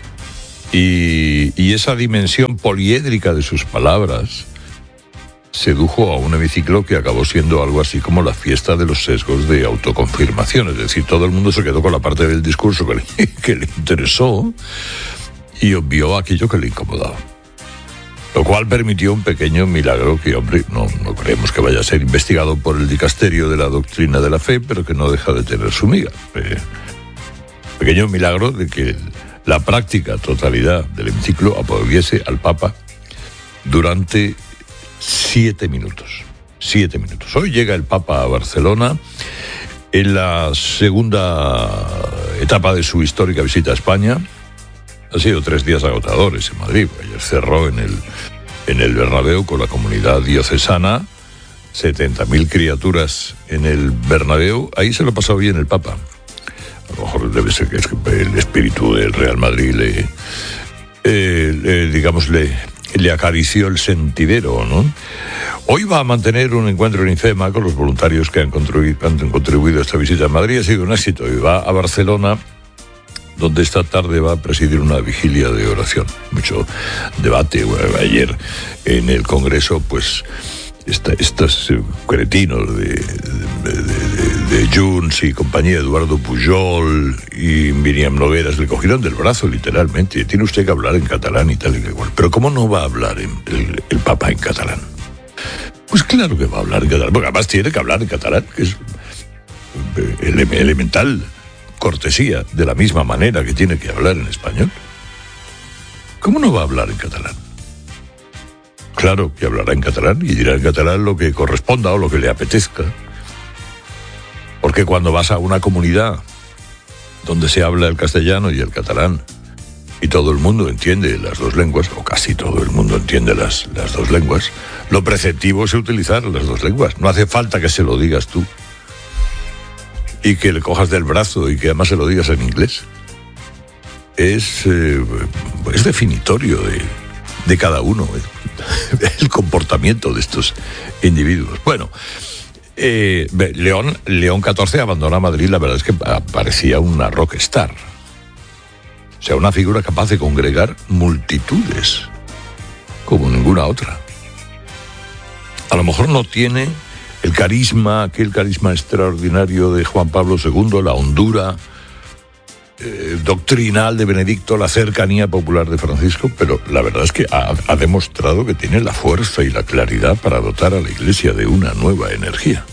Y, y esa dimensión poliédrica de sus palabras sedujo a un hemiciclo que acabó siendo algo así como la fiesta de los sesgos de autoconfirmación. Es decir, todo el mundo se quedó con la parte del discurso que le, que le interesó y obvió aquello que le incomodaba. Lo cual permitió un pequeño milagro que, hombre, no, no creemos que vaya a ser investigado por el dicasterio de la doctrina de la fe, pero que no deja de tener su miga. Eh, pequeño milagro de que la práctica totalidad del hemiciclo aplaudiese al Papa durante siete minutos. Siete minutos. Hoy llega el Papa a Barcelona en la segunda etapa de su histórica visita a España. Ha sido tres días agotadores en Madrid. Ayer cerró en el, en el Bernabéu con la comunidad diocesana, setenta mil criaturas en el Bernabéu. Ahí se lo ha pasado bien el Papa. A lo mejor debe ser que es que el espíritu del Real Madrid le, eh, le digamos, le, le acarició el sentidero, ¿no? Hoy va a mantener un encuentro en IFEMA con los voluntarios que han contribuido, han contribuido a esta visita a Madrid. Ha sido un éxito y va a Barcelona, donde esta tarde va a presidir una vigilia de oración. Mucho debate. Bueno, ayer en el Congreso, pues, esta, estos cretinos de, de, de, de Junts y compañía, Eduardo Pujol y Míriam Nogueras, le cogieron del brazo, literalmente. Tiene usted que hablar en catalán y tal y igual. Pero ¿cómo no va a hablar en, el, el Papa en catalán? Pues claro que va a hablar en catalán, porque además tiene que hablar en catalán, que es ele- elemental cortesía, de la misma manera que tiene que hablar en español. ¿Cómo no va a hablar en catalán? Claro que hablará en catalán y dirá en catalán lo que corresponda o lo que le apetezca. Porque cuando vas a una comunidad donde se habla el castellano y el catalán y todo el mundo entiende las dos lenguas, o casi todo el mundo entiende las, las dos lenguas, lo preceptivo es utilizar las dos lenguas. No hace falta que se lo digas tú y que le cojas del brazo y que además se lo digas en inglés. Es, eh, es definitorio de, de cada uno, eh, el comportamiento de estos individuos. Bueno, eh, León, León catorce abandona Madrid, la verdad es que parecía una rockstar. O sea, una figura capaz de congregar multitudes, como ninguna otra. A lo mejor no tiene el carisma, aquel carisma extraordinario de Juan Pablo segundo, la hondura eh, doctrinal de Benedicto, la cercanía popular de Francisco, pero la verdad es que ha, ha demostrado que tiene la fuerza y la claridad para dotar a la Iglesia de una nueva energía.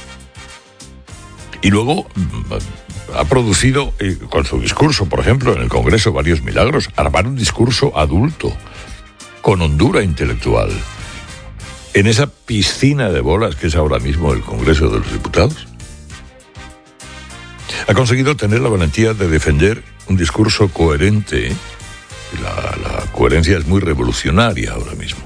Y luego ha producido, eh, con su discurso, por ejemplo, en el Congreso, varios milagros. Armar un discurso adulto, con hondura intelectual, en esa piscina de bolas que es ahora mismo el Congreso de los Diputados. Ha conseguido tener la valentía de defender un discurso coherente. La, la coherencia es muy revolucionaria ahora mismo.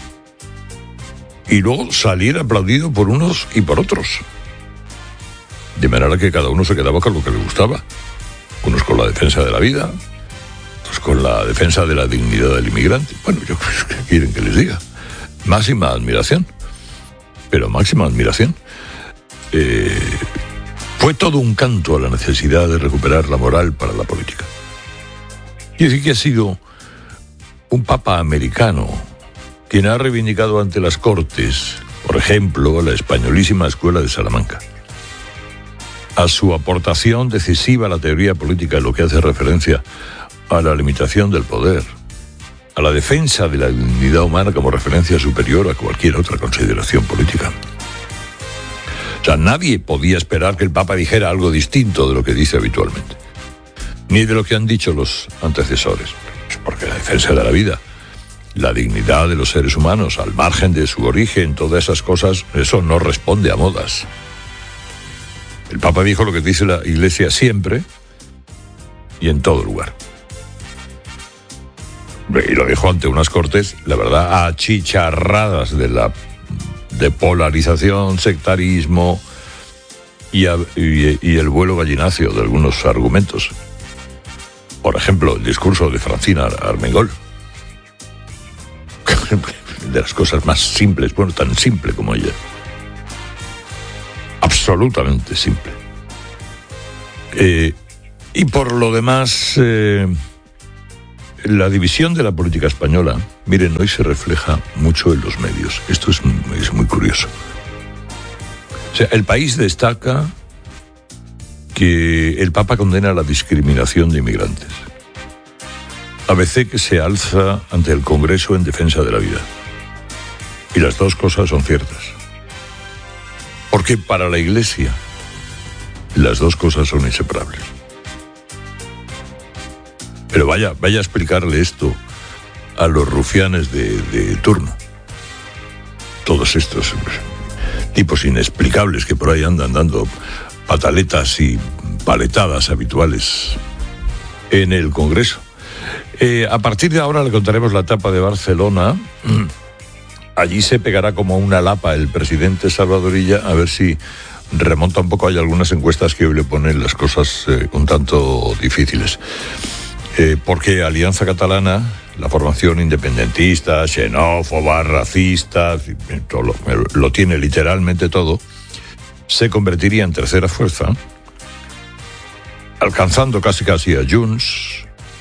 Y luego salir aplaudido por unos y por otros. De manera que cada uno se quedaba con lo que le gustaba. Unos con la defensa de la vida, otros con la defensa de la dignidad del inmigrante. Bueno, yo pues, ¿qué quieren que les diga? Máxima admiración, pero máxima admiración. Eh, fue todo un canto a la necesidad de recuperar la moral para la política. Y decir que ha sido un papa americano quien ha reivindicado ante las Cortes, por ejemplo, la españolísima Escuela de Salamanca, a su aportación decisiva a la teoría política en lo que hace referencia a la limitación del poder. a la defensa de la dignidad humana como referencia superior a cualquier otra consideración política. O sea, nadie podía esperar que el Papa dijera algo distinto de lo que dice habitualmente, ni de lo que han dicho los antecesores, porque la defensa de la vida, la dignidad de los seres humanos, al margen de su origen, todas esas cosas, eso no responde a modas. El Papa dijo lo que dice la Iglesia siempre y en todo lugar. Y lo dijo ante unas cortes, la verdad, achicharradas de la de polarización, sectarismo y, a, y, y el vuelo gallináceo de algunos argumentos. Por ejemplo, el discurso de Francina Armengol. De las cosas más simples, bueno, tan simple como ella. Absolutamente simple. Eh, y por lo demás, eh, la división de la política española, miren, hoy se refleja mucho en los medios. Esto es, es muy curioso. O sea, el País destaca que el Papa condena la discriminación de inmigrantes. A B C que se alza ante el Congreso en defensa de la vida. Y las dos cosas son ciertas. Porque para la Iglesia las dos cosas son inseparables. Pero vaya, vaya a explicarle esto a los rufianes de, de turno. Todos estos tipos inexplicables que por ahí andan dando pataletas y paletadas habituales en el Congreso. Eh, a partir de ahora le contaremos la etapa de Barcelona. Allí se pegará como una lapa el presidente Salvadorilla, a ver si remonta un poco. Hay algunas encuestas que hoy le ponen las cosas eh, un tanto difíciles. Eh, porque Alianza Catalana, la formación independentista, xenófoba, racista, todo lo, lo tiene literalmente todo, se convertiría en tercera fuerza, alcanzando casi casi a Junts,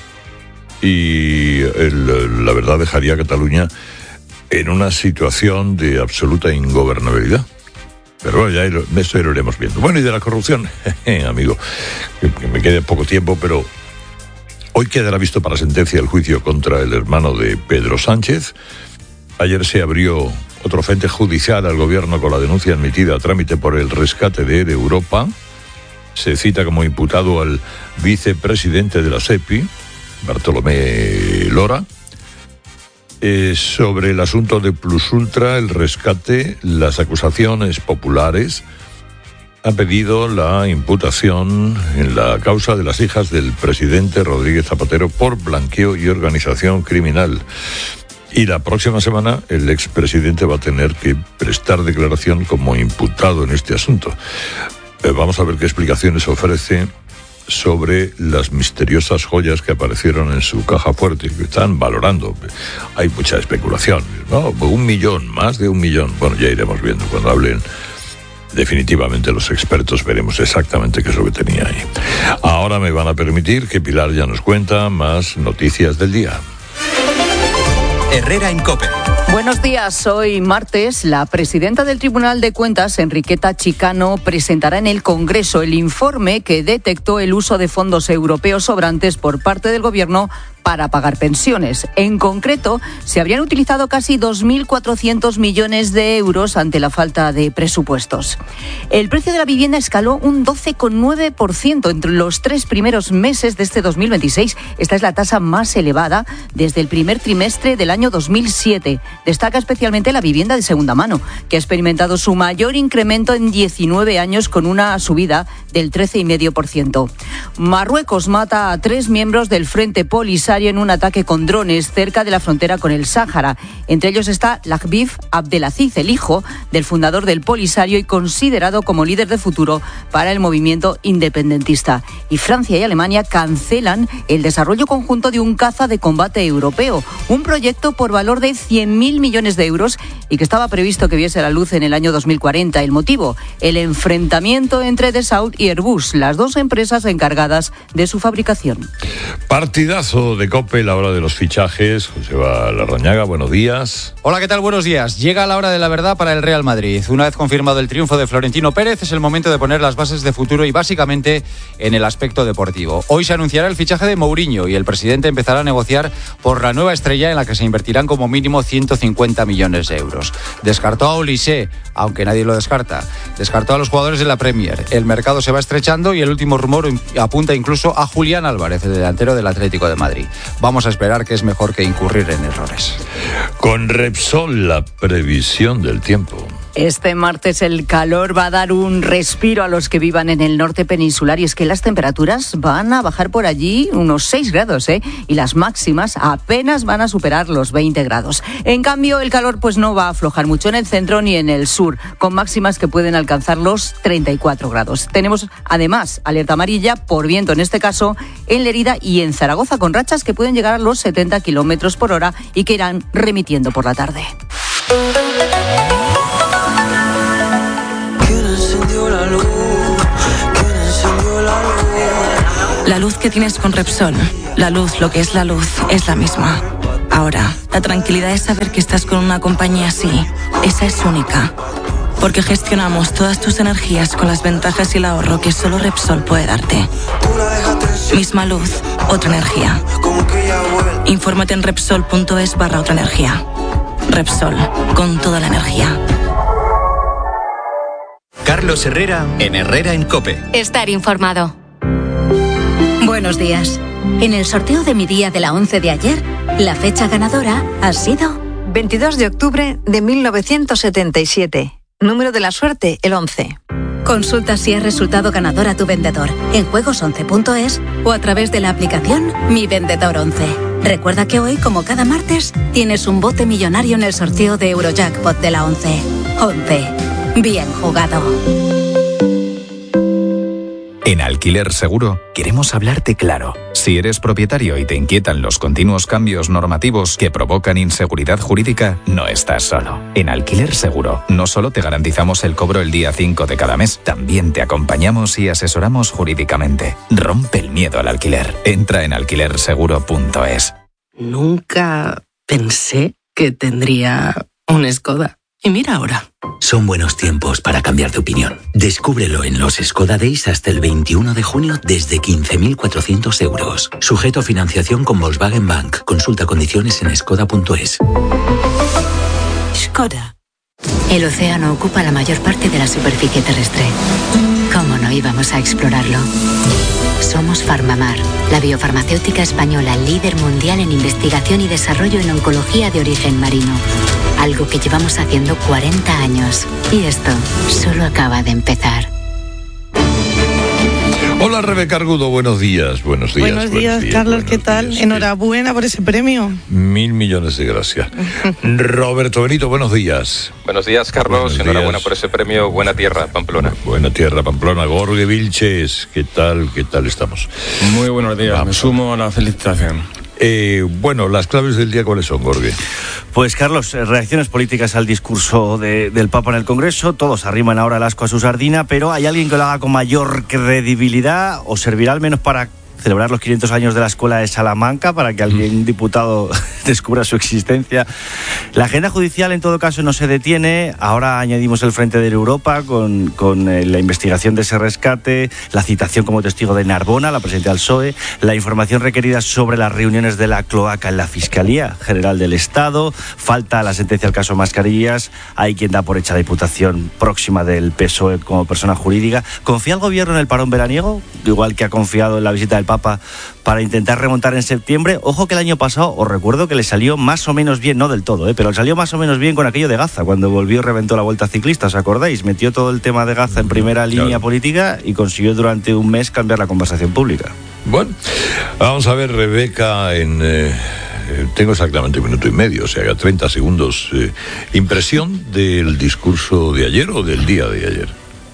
y el, la verdad dejaría a Cataluña en una situación de absoluta ingobernabilidad. Pero bueno, ya lo, esto ya lo iremos viendo. Bueno, y de la corrupción, amigo, que, que me quede poco tiempo, pero hoy quedará visto para sentencia el juicio contra el hermano de Pedro Sánchez. Ayer se abrió otro frente judicial al gobierno con la denuncia admitida a trámite por el rescate de Europa. Se cita como imputado al vicepresidente de la SEPI, Bartolomé Lora. Eh, sobre el asunto de Plus Ultra, el rescate, las acusaciones populares han pedido la imputación en la causa de las hijas del presidente Rodríguez Zapatero por blanqueo y organización criminal. Y la próxima semana el expresidente va a tener que prestar declaración como imputado en este asunto. Eh, vamos a ver qué explicaciones ofrece sobre las misteriosas joyas que aparecieron en su caja fuerte, que están valorando. Hay mucha especulación, ¿no? Un millón, más de un millón. Bueno, ya iremos viendo cuando hablen definitivamente los expertos, veremos exactamente qué es lo que tenía ahí. Ahora me van a permitir que Pilar ya nos cuenta más noticias del día. Herrera en COPE. Buenos días. Hoy martes, la presidenta del Tribunal de Cuentas, Enriqueta Chicano, presentará en el Congreso el informe que detectó el uso de fondos europeos sobrantes por parte del Gobierno para pagar pensiones. En concreto, se habrían utilizado casi dos mil cuatrocientos millones de euros ante la falta de presupuestos. El precio de la vivienda escaló un doce coma nueve por ciento entre los tres primeros meses de este dos mil veintiséis. Esta es la tasa más elevada desde el primer trimestre del año dos mil siete. Destaca especialmente la vivienda de segunda mano, que ha experimentado su mayor incremento en diecinueve años con una subida del trece coma cinco por ciento. Marruecos mata a tres miembros del Frente Polisario en un ataque con drones cerca de la frontera con el Sáhara. Entre ellos está Lagbif Abdelaziz, el hijo del fundador del Polisario y considerado como líder de futuro para el movimiento independentista. Y Francia y Alemania cancelan el desarrollo conjunto de un caza de combate europeo, un proyecto por valor de cien mil millones de euros y que estaba previsto que viese la luz en el año dos mil cuarenta. El motivo, el enfrentamiento entre Dassault y Airbus, las dos empresas encargadas de su fabricación. Partidazo de COPE, la hora de los fichajes. Joseba Larrañaga, buenos días. Hola, ¿qué tal? Buenos días. Llega la hora de la verdad para el Real Madrid. Una vez confirmado el triunfo de Florentino Pérez, es el momento de poner las bases de futuro y básicamente en el aspecto deportivo. Hoy se anunciará el fichaje de Mourinho y el presidente empezará a negociar por la nueva estrella en la que se invertirán como mínimo ciento cincuenta millones de euros. Descartó a Olise, aunque nadie lo descarta. Descartó a los jugadores de la Premier. El mercado se va estrechando y el último rumor apunta incluso a Julián Álvarez, el delantero del Atlético de Madrid. Vamos a esperar, que es mejor que incurrir en errores. Con Repsol, la previsión del tiempo. Este martes el calor va a dar un respiro a los que vivan en el norte peninsular y es que las temperaturas van a bajar por allí unos seis grados, ¿eh? Y las máximas apenas van a superar los veinte grados. En cambio, el calor pues no va a aflojar mucho en el centro ni en el sur, con máximas que pueden alcanzar los treinta y cuatro grados. Tenemos además alerta amarilla por viento, en este caso en Lerida y en Zaragoza, con rachas que pueden llegar a los setenta kilómetros por hora y que irán remitiendo por la tarde. La luz que tienes con Repsol, la luz, lo que es la luz, es la misma. Ahora, la tranquilidad es saber que estás con una compañía así. Esa es única. Porque gestionamos todas tus energías con las ventajas y el ahorro que solo Repsol puede darte. Misma luz, otra energía. Infórmate en Repsol.es barra otra energía. Repsol, con toda la energía. Carlos Herrera, en Herrera en COPE. Estar informado. Buenos días. En el sorteo de mi día de la once de ayer, la fecha ganadora ha sido veintidós de octubre de mil novecientos setenta y siete. Número de la suerte, el once. Consulta si has resultado ganador a tu vendedor en juegos once punto es o a través de la aplicación Mi Vendedor once. Recuerda que hoy, como cada martes, tienes un bote millonario en el sorteo de Eurojackpot de la once. once. Bien jugado. En Alquiler Seguro queremos hablarte claro. Si eres propietario y te inquietan los continuos cambios normativos que provocan inseguridad jurídica, no estás solo. En Alquiler Seguro no solo te garantizamos el cobro el día cinco de cada mes, también te acompañamos y asesoramos jurídicamente. Rompe el miedo al alquiler. Entra en alquiler seguro punto es. Nunca pensé que tendría un Skoda. Y mira ahora. Son buenos tiempos para cambiar de opinión. Descúbrelo en los Skoda Days hasta el veintiuno de junio desde quince mil cuatrocientos euros. Sujeto a financiación con Volkswagen Bank. Consulta condiciones en skoda punto es. Skoda. El océano ocupa la mayor parte de la superficie terrestre. ¿Cómo no íbamos a explorarlo? Somos Farmamar, la biofarmacéutica española líder mundial en investigación y desarrollo en oncología de origen marino. Algo que llevamos haciendo cuarenta años. Y esto solo acaba de empezar. Hola, Rebeca Argudo, buenos días. Buenos días, buenos días, buenos días Carlos, ¿qué tal? Días. Enhorabuena por ese premio. Mil millones de gracias. Roberto Benito, buenos días. Buenos días, Carlos. Buenos Enhorabuena días. Por ese premio. Buena tierra, Pamplona. Buena tierra, Pamplona. Gorge Vilches, ¿qué tal? ¿Qué tal estamos? Muy buenos días. Vamos. Me sumo a la felicitación. Eh, bueno, las claves del día, ¿cuáles son, Gorge? Pues, Carlos, reacciones políticas al discurso de, del Papa en el Congreso. Todos arriman ahora el asco a su sardina, pero ¿hay alguien que lo haga con mayor credibilidad o servirá al menos para celebrar los quinientos años de la Escuela de Salamanca, para que algún diputado descubra su existencia? La agenda judicial, en todo caso, no se detiene. Ahora añadimos el Frente de Europa con, con eh, la investigación de ese rescate, la citación como testigo de Narbona, la presidenta del P S O E, la información requerida sobre las reuniones de la cloaca en la Fiscalía General del Estado, falta la sentencia del caso Mascarillas, hay quien da por hecha la diputación próxima del P S O E como persona jurídica. ¿Confía el gobierno en el parón veraniego? Igual que ha confiado en la visita del Papa para intentar remontar en septiembre. Ojo que el año pasado, os recuerdo que le salió más o menos bien, no del todo, ¿eh? pero le salió más o menos bien con aquello de Gaza, cuando volvió y reventó la Vuelta Ciclista, ¿os acordáis? Metió todo el tema de Gaza en primera línea claro. política y consiguió durante un mes cambiar la conversación pública. Bueno, vamos a ver, Rebeca, en... Eh... Tengo exactamente un minuto y medio, o sea, treinta segundos. Eh, ¿Impresión del discurso de ayer o del día de ayer?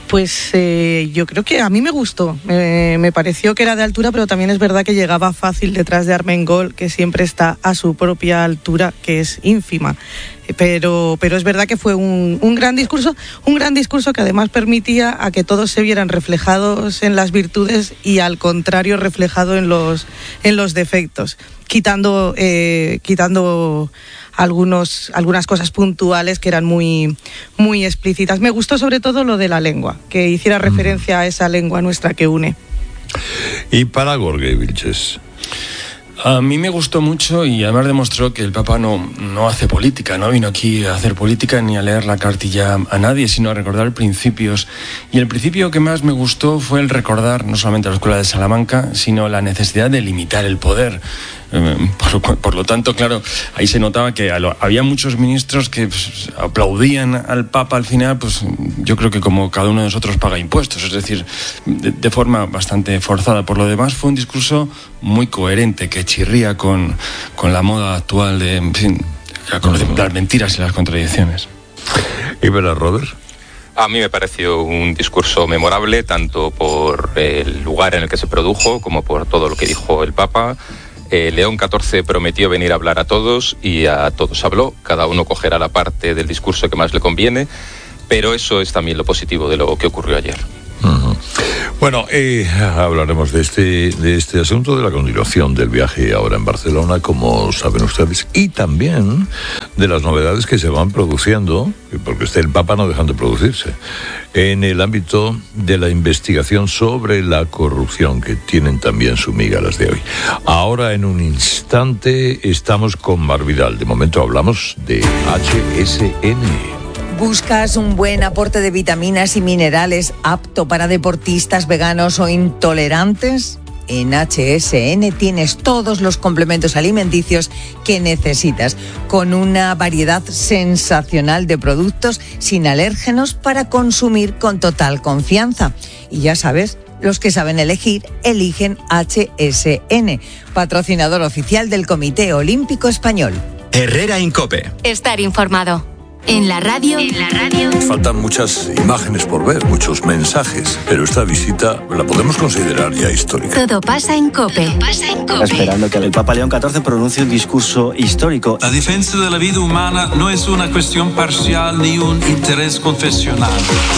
Pues eh, yo creo que a mí me gustó, eh, me pareció que era de altura, pero también es verdad que llegaba fácil detrás de Armengol, que siempre está a su propia altura, que es ínfima. Pero, pero es verdad que fue un, un gran discurso, un gran discurso que además permitía a que todos se vieran reflejados en las virtudes y al contrario reflejado en los, en los defectos, quitando, eh, quitando algunos, algunas cosas puntuales que eran muy, muy explícitas. Me gustó sobre todo lo de la lengua, que hiciera referencia a esa lengua nuestra que une. Y para Jorge Vilches. A mí me gustó mucho y además demostró que el Papa no, no hace política, no vino aquí a hacer política ni a leer la cartilla a nadie, sino a recordar principios. Y el principio que más me gustó fue el recordar no solamente a la Escuela de Salamanca, sino la necesidad de limitar el poder. Por, por lo tanto, claro, ahí se notaba que lo, había muchos ministros que pues, aplaudían al Papa al final, pues yo creo que como cada uno de nosotros paga impuestos, es decir, de, de forma bastante forzada. Por lo demás fue un discurso muy coherente, que chirría con, con la moda actual de, en fin, las mentiras y las contradicciones. ¿Y para Robert? A mí me pareció un discurso memorable, tanto por el lugar en el que se produjo como por todo lo que dijo el Papa. Eh, León catorce prometió venir a hablar a todos y a todos habló. Cada uno cogerá la parte del discurso que más le conviene, pero eso es también lo positivo de lo que ocurrió ayer. Uh-huh. Bueno, eh, hablaremos de este, de este asunto, de la continuación del viaje ahora en Barcelona, como saben ustedes, y también de las novedades que se van produciendo, porque está el Papa no dejando de producirse, en el ámbito de la investigación sobre la corrupción, que tienen también su miga las de hoy. Ahora, en un instante, estamos con Mar Vidal. De momento hablamos de H S N. ¿Buscas un buen aporte de vitaminas y minerales apto para deportistas, veganos o intolerantes? En H S N tienes todos los complementos alimenticios que necesitas, con una variedad sensacional de productos sin alérgenos para consumir con total confianza. Y ya sabes, los que saben elegir, eligen H S N, patrocinador oficial del Comité Olímpico Español. Herrera en COPE. Estar informado. En la radio, en la radio. Faltan muchas imágenes por ver, muchos mensajes, pero esta visita la podemos considerar ya histórica. Todo pasa en COPE. Todo pasa en COPE. Esperando que el Papa León catorce pronuncie un discurso histórico. La defensa de la vida humana no es una cuestión parcial ni un interés confesional.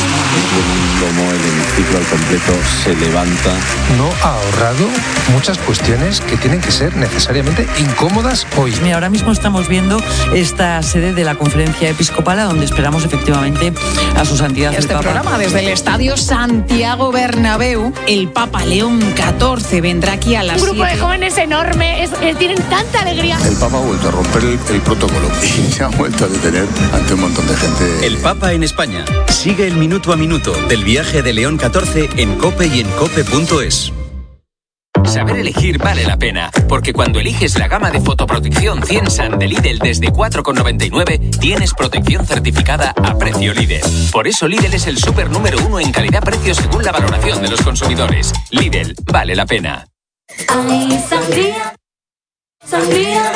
Como el hemiciclo al completo se levanta. No ha ahorrado muchas cuestiones que tienen que ser necesariamente incómodas hoy. Mira, ahora mismo estamos viendo esta sede de la Conferencia Episcopal, donde esperamos efectivamente a su santidad este el Papa. Programa desde el Estadio Santiago Bernabéu. El Papa León catorce vendrá aquí a las Un grupo siete. de jóvenes enorme, es, es, tienen tanta alegría. El Papa ha vuelto a romper el, el protocolo y se ha vuelto a detener ante un montón de gente. El Papa en España. Sigue el minuto a minuto del viaje de León catorce en COPE y en cope punto es. Saber elegir vale la pena, porque cuando eliges la gama de fotoprotección Ciensan de Lidl desde cuatro con noventa y nueve, tienes protección certificada a precio Lidl. Por eso Lidl es el súper número uno en calidad-precio según la valoración de los consumidores. Lidl, vale la pena. Ay, sangría, sangría